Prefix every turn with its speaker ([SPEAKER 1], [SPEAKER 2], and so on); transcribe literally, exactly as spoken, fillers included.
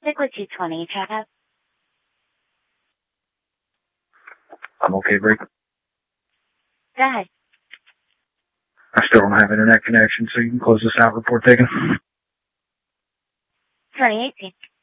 [SPEAKER 1] stick with two twenty, checkup.
[SPEAKER 2] I'm okay, Bree.
[SPEAKER 1] Go ahead.
[SPEAKER 2] I still don't have internet connection, so you can close this out. Report taken.
[SPEAKER 1] twenty eighteen.